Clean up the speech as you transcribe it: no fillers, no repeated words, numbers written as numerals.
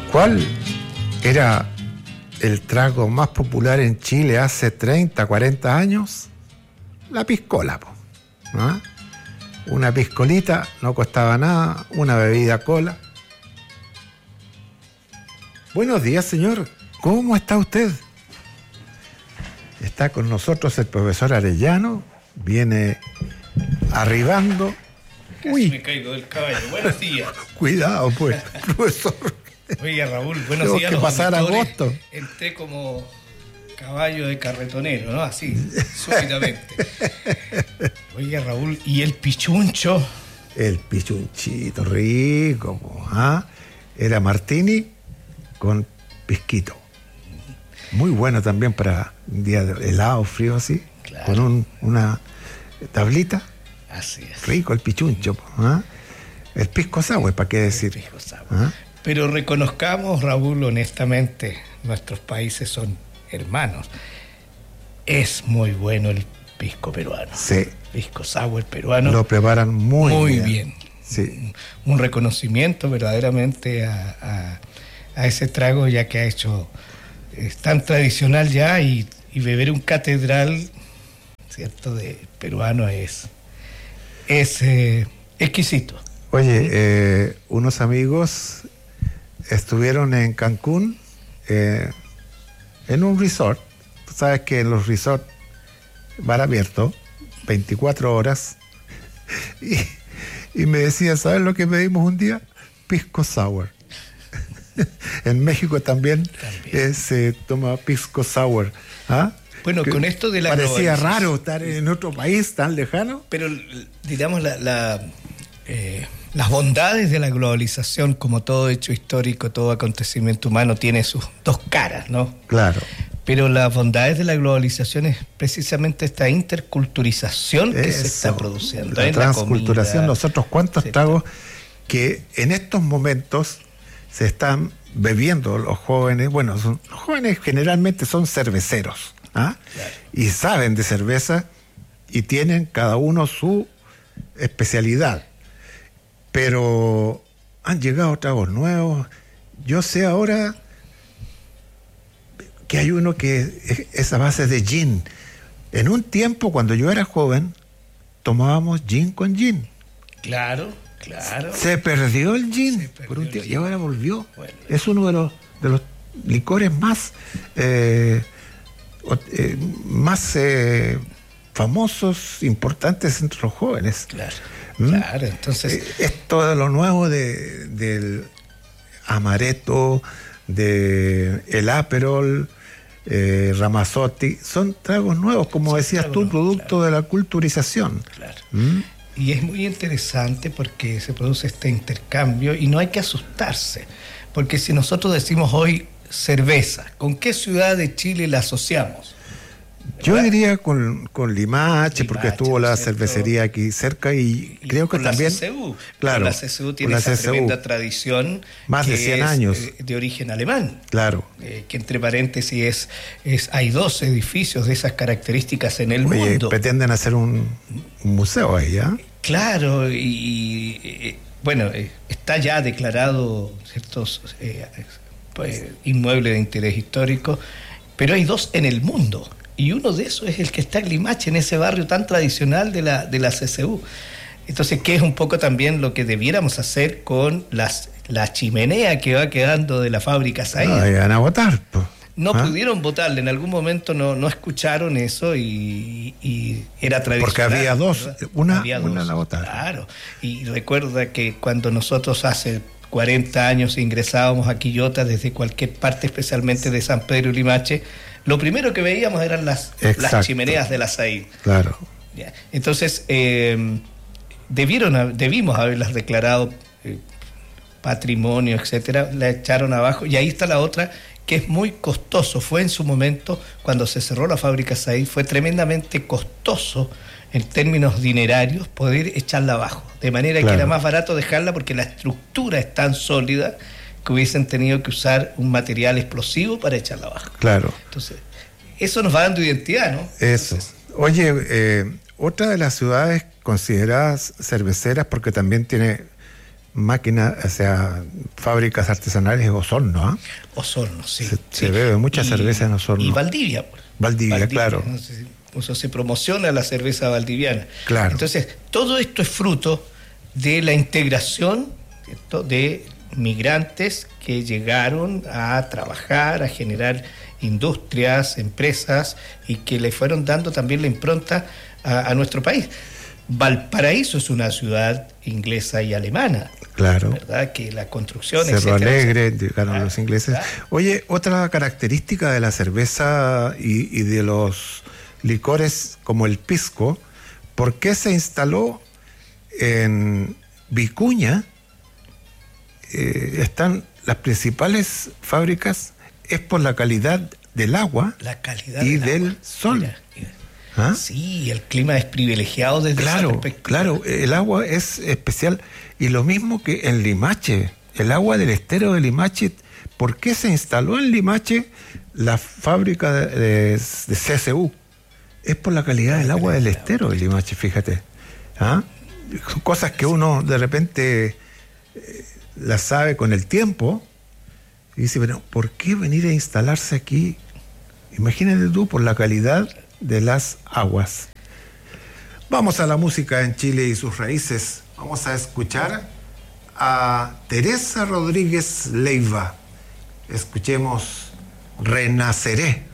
¿Cuál era el trago más popular en Chile hace 30, 40 años? La piscola, ¿no? Una piscolita no costaba nada, una bebida cola. Buenos días, señor. ¿Cómo está usted? Está con nosotros el profesor Arellano. Viene arribando. Casi me caigo del caballo. Buenos días. Cuidado, pues, profesor. Oiga, Raúl, buenos Tengo días. que pasar agosto. Entré como caballo de carretonero, ¿no? Así, súbitamente. Oiga, Raúl, ¿y el pichuncho? El pichunchito rico, ¿ah? Era martini con pisquito. Muy bueno también para un día de helado, frío así, claro. Con una tablita. Así es. Rico el pichuncho, ¿ah? El pisco sour, ¿para qué decir? El pisco sour. ¿Ah? Pero reconozcamos, Raúl, honestamente, nuestros países son hermanos. Es muy bueno el pisco peruano. Sí. Pisco sour peruano. Lo preparan muy bien. Sí. Un reconocimiento verdaderamente a ese trago, ya que es tan tradicional ya, y beber un catedral, ¿cierto?, de peruano es exquisito. Oye, unos amigos estuvieron en Cancún en un resort. Tú sabes que en los resorts bar abierto 24 horas y me decía, ¿sabes lo que pedimos un día? Pisco sour. En México también se toma pisco sour. ¿Ah? Bueno, con esto de la parecía raro estar en otro país tan lejano. Pero, digamos, las bondades de la globalización, como todo hecho histórico, todo acontecimiento humano, tiene sus dos caras, ¿no? Claro. Pero las bondades de la globalización es precisamente esta interculturización que se está produciendo. La transculturación. Nosotros, ¿cuántos tragos que en estos momentos se están bebiendo los jóvenes? Bueno, los jóvenes generalmente son cerveceros, ¿ah? Claro. Y saben de cerveza y tienen cada uno su especialidad. Pero han llegado tragos nuevos. Yo sé ahora que hay uno que es a base de gin. En un tiempo, cuando yo era joven, tomábamos gin con gin. Claro, claro. Se perdió el gin por un tiempo y ahora volvió. Bueno, es uno de los licores más famosos, importantes entre los jóvenes. Claro. Claro, entonces es todo lo nuevo del amaretto, del Aperol, Ramazzotti, son tragos nuevos, como decías tú, producto de la culturización. Claro. Y es muy interesante porque se produce este intercambio y no hay que asustarse, porque si nosotros decimos hoy cerveza, ¿con qué ciudad de Chile la asociamos? Yo diría con Limache, porque estuvo la cervecería aquí cerca y creo que también... La CCU. Claro, la CCU tiene esa tremenda tradición. Más de 100 años. De origen alemán. Claro. Que entre paréntesis hay 2 edificios de esas características en el mundo. Pretenden hacer un museo ahí, ¿ya? Claro, y bueno, está ya declarado ciertos inmuebles de interés histórico, pero hay 2 en el mundo. Y uno de esos es el que está en Limache, en ese barrio tan tradicional de la CCU. Entonces, ¿qué es un poco también lo que debiéramos hacer con la chimenea que va quedando de la fábrica Said? No, iban a votar. No pudieron votarle, en algún momento no escucharon eso y era tradicional. Porque había 2, una la votaron. Claro, y recuerda que cuando nosotros hace 40 años ingresábamos a Quillota desde cualquier parte, especialmente de San Pedro y Limache, lo primero que veíamos eran las chimeneas de la Said. Claro. Ya. Entonces, debimos haberlas declarado patrimonio, etcétera, la echaron abajo, y ahí está la otra, que es muy costoso. Fue en su momento, cuando se cerró la fábrica Said, fue tremendamente costoso en términos dinerarios poder echarla abajo, de manera que era más barato dejarla porque la estructura es tan sólida que hubiesen tenido que usar un material explosivo para echarla abajo. Claro. Entonces, eso nos va dando identidad, ¿no? Eso. Entonces, oye, otra de las ciudades consideradas cerveceras, porque también tiene máquinas, o sea, fábricas artesanales es Osorno, ¿ah? Osorno, sí. Se bebe mucha cerveza en Osorno. Y Valdivia. Valdivia, claro. ¿No? Se promociona la cerveza valdiviana. Claro. Entonces, todo esto es fruto de la integración, ¿cierto?, de migrantes que llegaron a trabajar, a generar industrias, empresas, y que le fueron dando también la impronta a nuestro país. Valparaíso es una ciudad inglesa y alemana. Claro. ¿Verdad? Que la construcción, Cerro etcétera, Alegre, llegaron los ingleses. Oye, otra característica de la cerveza y de los licores como el pisco, ¿por qué se instaló en Vicuña? Están las principales fábricas, es por la calidad del agua y del sol. Mira. ¿Ah? Sí, el clima es privilegiado desde esa perspectiva. Claro, el agua es especial. Y lo mismo que en Limache, el agua del estero de Limache. ¿Por qué se instaló en Limache la fábrica de CSU? Es por la calidad del agua del estero de Limache, fíjate. ¿Ah? Son cosas que uno de repente las sabe con el tiempo y dice, bueno, ¿por qué venir a instalarse aquí? Imagínate tú, por la calidad de las aguas. Vamos a la música en Chile y sus raíces. Vamos a escuchar a Teresa Rodríguez Leiva. Escuchemos Renaceré.